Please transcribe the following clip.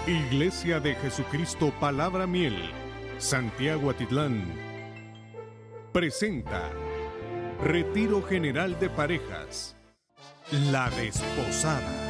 Iglesia de Jesucristo Palabra Miel, Santiago Atitlán, presenta Retiro General de Parejas, La Desposada.